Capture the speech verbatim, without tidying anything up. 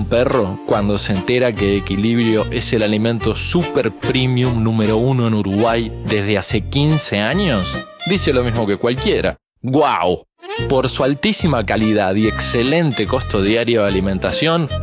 un perro cuando se entera que Equilibrio es el alimento super premium número uno en Uruguay desde hace quince años? Dice lo mismo que cualquiera. ¡Guau! Por su altísima calidad y excelente costo diario de alimentación,